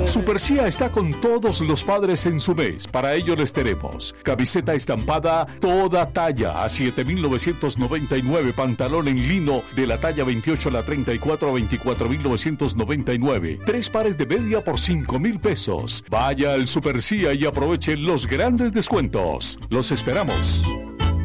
Super Cia está con todos los padres en su mes. Para ello les tenemos camiseta estampada toda talla a 7,999, pantalón en lino de la talla 28 a la 34 a 24,999, 3 pares de media por 5,000 pesos. Vaya al Super Cia y aproveche los grandes descuentos. Los esperamos.